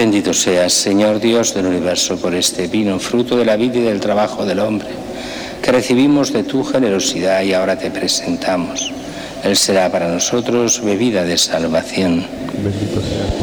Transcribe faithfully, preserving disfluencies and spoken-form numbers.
Bendito seas, Señor Dios del universo, por este vino, fruto de la vida y del trabajo del hombre, que recibimos de tu generosidad y ahora te presentamos. Él será para nosotros bebida de salvación. Bendito sea.